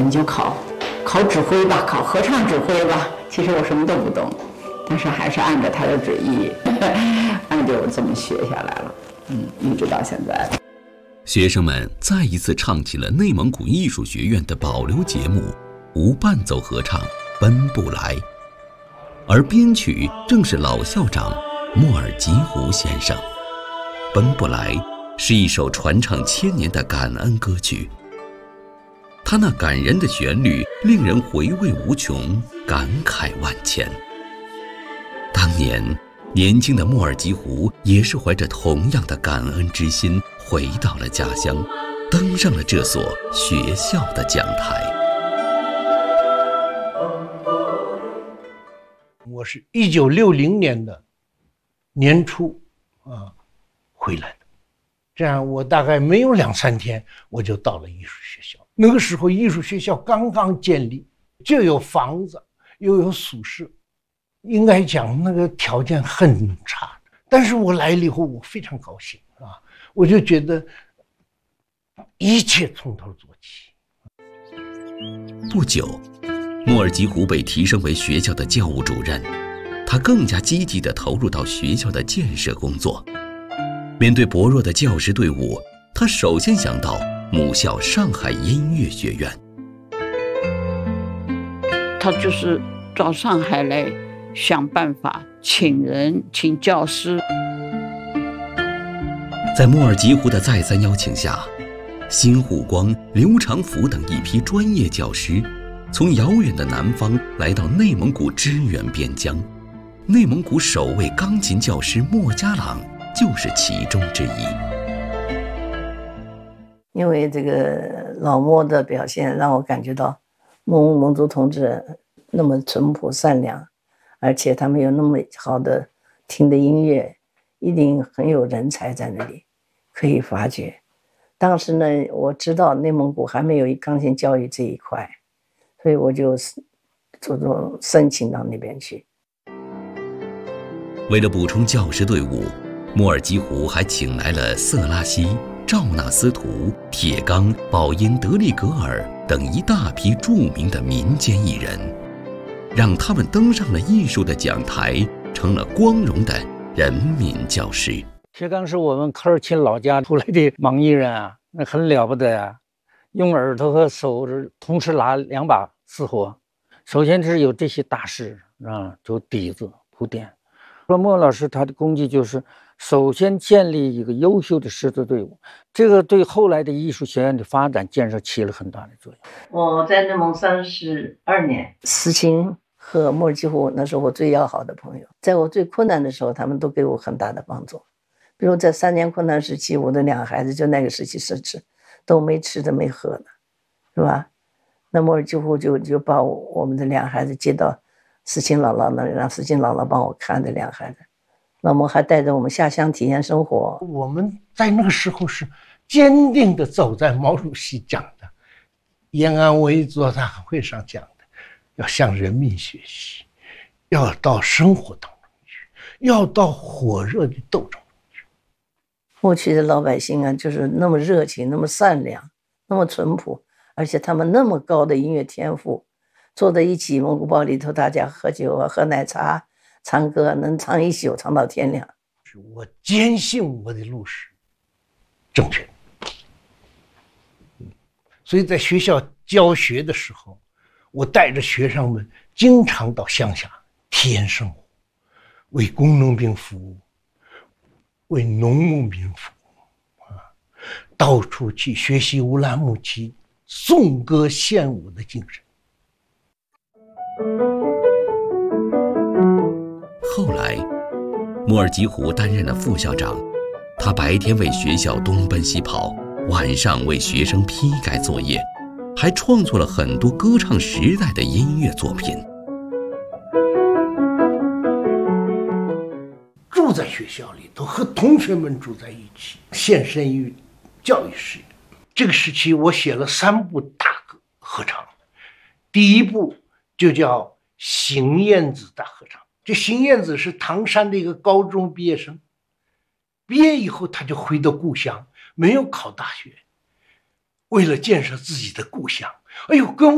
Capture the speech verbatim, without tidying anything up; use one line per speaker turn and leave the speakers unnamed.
你就考考指挥吧，考合唱指挥吧。其实我什么都不懂，但是还是按照他的旨意，按照这么学下来了，嗯，一直到现在。
学生们再一次唱起了内蒙古艺术学院的保留节目无伴奏合唱《奔不来》，而编曲正是老校长莫尔吉胡先生。《奔不来》是一首传唱千年的感恩歌曲，它那感人的旋律令人回味无穷，感慨万千。当年年轻的莫尔吉胡也是怀着同样的感恩之心回到了家乡，登上了这所学校的讲台。
我是一九六零年的年初啊回来的，这样我大概没有两三天我就到了艺术学校。那个时候艺术学校刚刚建立，就有房子又有宿舍，应该讲那个条件很差，但是我来了以后我非常高兴啊，我就觉得一切从头做起。
不久，莫尔吉胡被提升为学校的教务主任，他更加积极地投入到学校的建设工作。面对薄弱的教师队伍，他首先想到母校上海音乐学院。
他就是到上海来想办法请人请教师。
在莫尔吉胡的再三邀请下，辛护光、刘长福等一批专业教师从遥远的南方来到内蒙古支援边疆。内蒙古首位钢琴教师莫家朗就是其中之一。
因为这个老莫的表现让我感觉到蒙蒙族同志那么淳朴善良，而且他们有那么好的听的音乐，一定很有人才在那里可以发掘。当时呢，我知道内蒙古还没有钢琴教育这一块，所以我就主动申请到那边去。
为了补充教师队伍，莫尔吉胡还请来了瑟拉西、赵纳斯图、铁刚、宝音德利格尔等一大批著名的民间艺人，让他们登上了艺术的讲台，成了光荣的人民教师。
铁刚是我们科尔沁老家出来的盲艺人啊，那很了不得呀、啊！用耳朵和手同时拿两把四活，首先是有这些大师啊，就底子铺垫。说莫老师他的功绩就是首先建立一个优秀的师资队伍，这个对后来的艺术学院的发展建设起了很大的作用。
我在内蒙三十二年，思琴和莫尔吉胡那是我最要好的朋友，在我最困难的时候，他们都给我很大的帮助。比如在三年困难时期，我的两个孩子就那个时期是吃都没吃的没喝的，是吧？那莫尔吉胡就就把我我们的两个孩子接到思琴姥姥那里，让思琴姥姥帮我看的两个孩子。老莫还带着我们下乡体验生活。
我们在那个时候是坚定地走在毛主席讲的延安文艺座谈会上讲的，要向人民学习，要到生活当中去，要到火热的斗争中去。
过去的老百姓啊，就是那么热情，那么善良，那么淳朴，而且他们那么高的音乐天赋，坐在一起蒙古包里头，大家喝酒啊，喝奶茶，唱歌，能唱一宿，唱到天亮。
我坚信我的路是正确的。所以在学校教学的时候，我带着学生们经常到乡下体验生活，为工农兵服务，为农牧民服务啊，到处去学习乌兰牧骑颂歌献舞的精神。
后来莫尔吉胡担任了副校长，他白天为学校东奔西跑，晚上为学生批改作业，还创作了很多歌唱时代的音乐作品。
住在学校里头，和同学们住在一起，献身于教育事业。这个时期我写了三部大合唱，第一部就叫《邢燕子大合唱》。这邢燕子是唐山的一个高中毕业生，毕业以后他就回到故乡，没有考大学，为了建设自己的故乡，哎呦，跟